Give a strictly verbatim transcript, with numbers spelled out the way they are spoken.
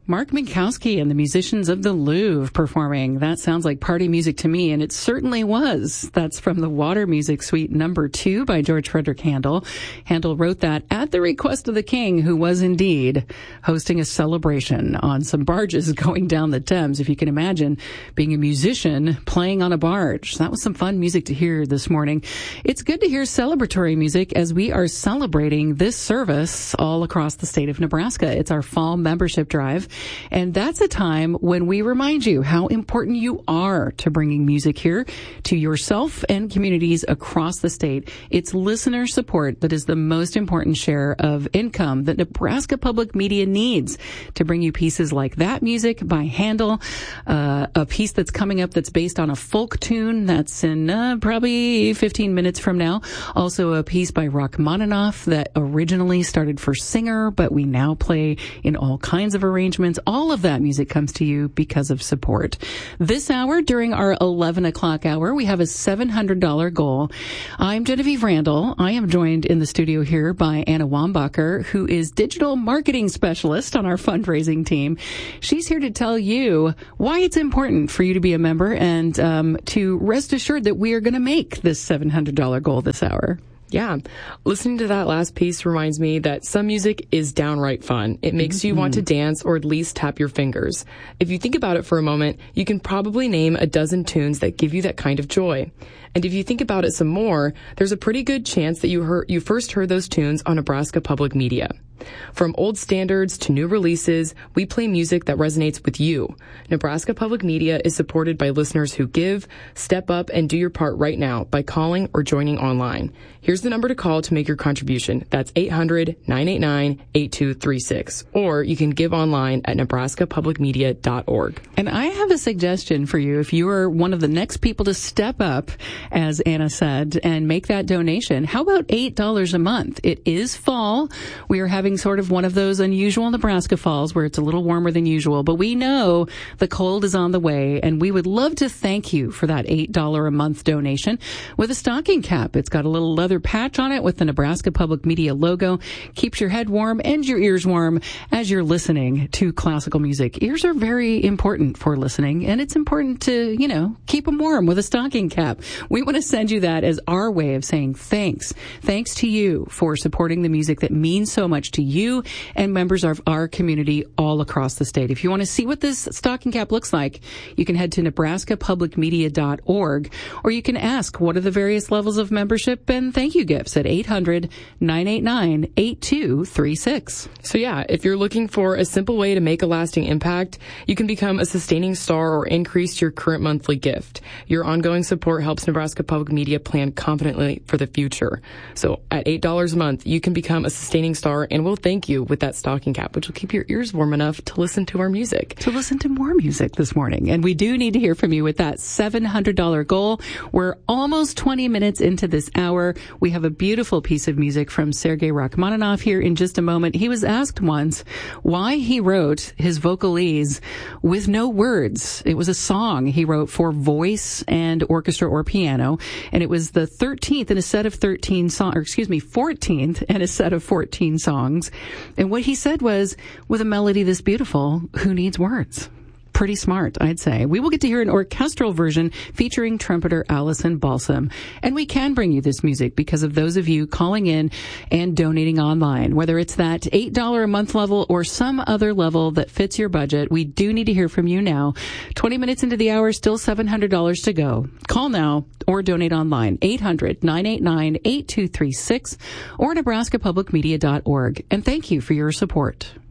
Mark Minkowski and the musicians of the Louvre performing. That sounds like party music to me, and it certainly was. That's from the Water Music Suite number two by George Frederick Handel. Handel wrote that at the request of the king, who was indeed hosting a celebration on some barges going down the Thames. If you can imagine being a musician playing on a barge. That was some fun music to hear this morning. It's good to hear celebratory music as we are celebrating this service all across the state of Nebraska. It's our fall membership drive. And that's a time when we remind you how important you are to bringing music here to yourself and communities across the state. It's listener support that is the most important share of income that Nebraska Public Media needs to bring you pieces like that music by Handel, uh, a piece that's coming up that's based on a folk tune that's in uh, probably fifteen minutes from now. Also a piece by Rachmaninoff that originally started for singer, but we now play in all kinds of arrangements. All of that music comes to you because of support. This hour, during our eleven o'clock hour, we have a seven hundred dollars goal. I'm Genevieve Randall. I am joined in the studio here by Anna Wambacher, who is digital marketing specialist on our fundraising team. She's here to tell you why it's important for you to be a member and um, to rest assured that we are going to make this seven hundred dollars goal this hour. Yeah. Listening to that last piece reminds me that some music is downright fun. It makes mm-hmm. you want to dance or at least tap your fingers. If you think about it for a moment, you can probably name a dozen tunes that give you that kind of joy. And if you think about it some more, there's a pretty good chance that you heard, you first heard those tunes on Nebraska Public Media. From old standards to new releases, we play music that resonates with you. Nebraska Public Media is supported by listeners who give, step up, and do your part right now by calling or joining online. Here's the number to call to make your contribution. That's eight hundred, nine eight nine, eight two three six. Or you can give online at nebraska public media dot org. And I have a suggestion for you. If you are one of the next people to step up, as Anna said, and make that donation, how about eight dollars a month? It is fall. We are having sort of one of those unusual Nebraska falls where it's a little warmer than usual, but we know the cold is on the way, and we would love to thank you for that eight dollars a month donation with a stocking cap. It's got a little leather patch on it with the Nebraska Public Media logo. Keeps your head warm and your ears warm as you're listening to classical music. Ears are very important for listening, and it's important to, you know, keep them warm with a stocking cap. We want to send you that as our way of saying thanks. Thanks to you for supporting the music that means so much to you and members of our community all across the state. If you want to see what this stocking cap looks like, you can head to nebraska public media dot org, or you can ask what are the various levels of membership and thank you gifts at eight hundred, nine eight nine, eight two three six. So yeah, if you're looking for a simple way to make a lasting impact, you can become a sustaining star or increase your current monthly gift. Your ongoing support helps Nebraska Public Media plan confidently for the future. So at eight dollars a month, you can become a sustaining star, and we'll thank you with that stocking cap, which will keep your ears warm enough to listen to our music. To listen to more music this morning. And we do need to hear from you with that seven hundred dollars goal. We're almost twenty minutes into this hour. We have a beautiful piece of music from Sergei Rachmaninoff here in just a moment. He was asked once why he wrote his vocalese with no words. It was a song he wrote for voice and orchestra or piano, and it was the thirteenth in a set of thirteen songs, or excuse me, fourteenth in a set of fourteen songs. And what he said was, with a melody this beautiful, who needs words? Pretty smart, I'd say. We will get to hear an orchestral version featuring trumpeter Allison Balsam. And we can bring you this music because of those of you calling in and donating online. Whether it's that eight dollars a month level or some other level that fits your budget, we do need to hear from you now. twenty minutes into the hour, still seven hundred dollars to go. Call now or donate online. eight hundred, nine eight nine, eight two three six or nebraska public media dot org. And thank you for your support.